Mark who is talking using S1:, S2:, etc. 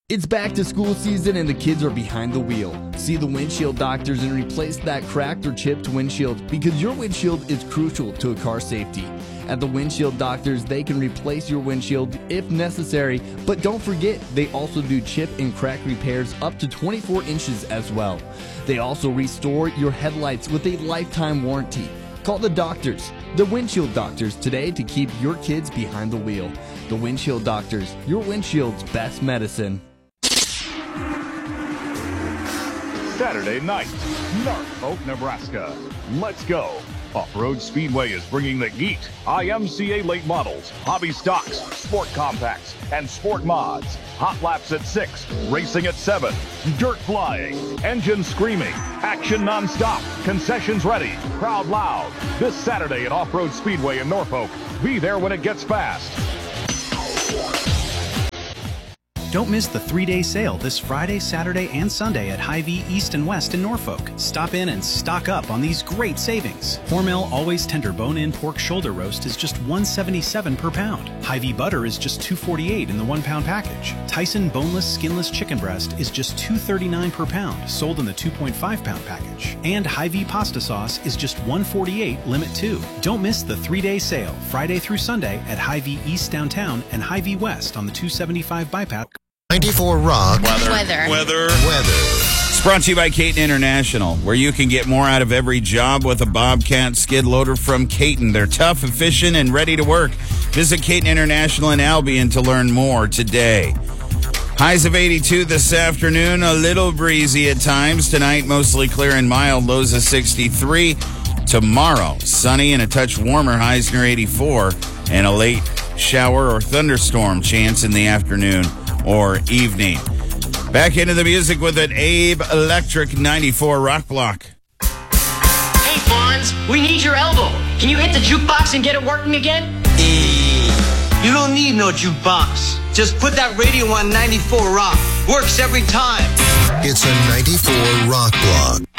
S1: It's back to school season and the kids are behind the wheel. See the windshield doctors and replace that cracked or chipped windshield because your windshield is crucial to a car's safety. At the windshield doctors, they can replace your windshield if necessary, but don't forget, they also do chip and crack repairs up to 24 inches as well. They also restore your headlights with a lifetime warranty. Call the doctors, the windshield doctors, today to keep your kids behind the wheel. The windshield doctors, your windshield's best medicine.
S2: Saturday night, Norfolk, Nebraska. Let's go. Off-Road Speedway is bringing the heat. IMCA late models, hobby stocks, sport compacts, and sport mods. Hot laps at 6, racing at 7, dirt flying, engine screaming, action non-stop, concessions ready, crowd loud. This Saturday at Off-Road Speedway in Norfolk. Be there when it gets fast.
S3: Don't miss the 3-day sale this Friday, Saturday, and Sunday at Hy-Vee East and West in Norfolk. Stop in and stock up on these great savings. Hormel Always Tender Bone-In Pork Shoulder Roast is just $1.77 per pound. Hy-Vee Butter is just $2.48 in the 1-pound package. Tyson Boneless Skinless Chicken Breast is just $2.39 per pound, sold in the 2.5-pound package. And Hy-Vee Pasta Sauce is just $1.48 Limit 2. Don't miss the 3-day sale, Friday through Sunday at Hy-Vee East Downtown and Hy-Vee West on the 275 bypass.
S4: 94 Rock.
S5: Weather. It's brought to you by Caton International, where you can get more out of every job with a Bobcat skid loader from Caton. They're tough, efficient, and ready to work. Visit Caton International in Albion to learn more today. Highs of 82 this afternoon, a little breezy at times. Tonight, mostly clear and mild, lows of 63. Tomorrow, sunny and a touch warmer, highs near 84, and a late shower or thunderstorm chance in the afternoon or evening. Back into the music with an Abe Electric 94 Rock Block.
S6: Hey, Fonz, we need your elbow. Can you hit the jukebox and get it working again?
S7: You don't need no jukebox. Just put that radio on 94 Rock. Works every time.
S4: It's a 94 Rock Block.